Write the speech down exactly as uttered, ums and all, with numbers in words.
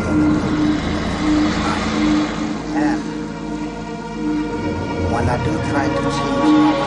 And when I do try to change my